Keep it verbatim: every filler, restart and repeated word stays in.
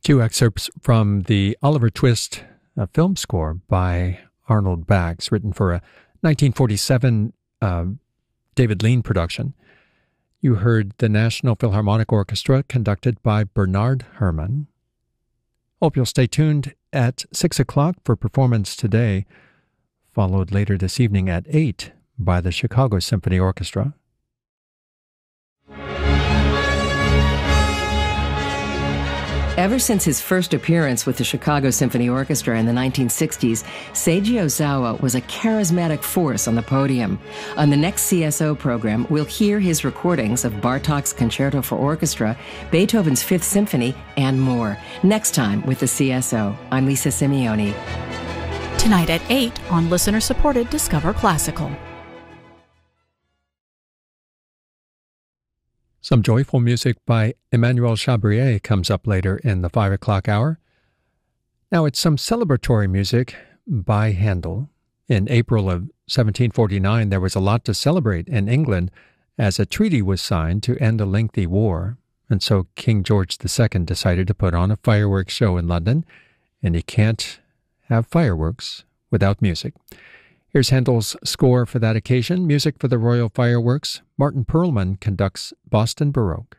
Two excerpts from the Oliver Twist uh, film score by Arnold Bax, written for a nineteen forty-seven uh, David Lean production. You heard the National Philharmonic Orchestra, conducted by Bernard Herrmann. Hope you'll stay tuned at six o'clock for Performance Today, followed later this evening at eight by the Chicago Symphony Orchestra. Ever since his first appearance with the Chicago Symphony Orchestra in the nineteen sixties, Seiji Ozawa was a charismatic force on the podium. On the next C S O program, we'll hear his recordings of Bartók's Concerto for Orchestra, Beethoven's Fifth Symphony, and more. Next time with the C S O, I'm Lisa Simeone. Tonight at eight on listener-supported Discover Classical. Some joyful music by Emmanuel Chabrier comes up later in the five o'clock hour. Now it's some celebratory music by Handel. In April of seventeen forty-nine, there was a lot to celebrate in England as a treaty was signed to end a lengthy war. And so King George the Second decided to put on a fireworks show in London, and you can't have fireworks without music. Here's Handel's score for that occasion, music for the Royal Fireworks. Martin Perlman conducts Boston Baroque.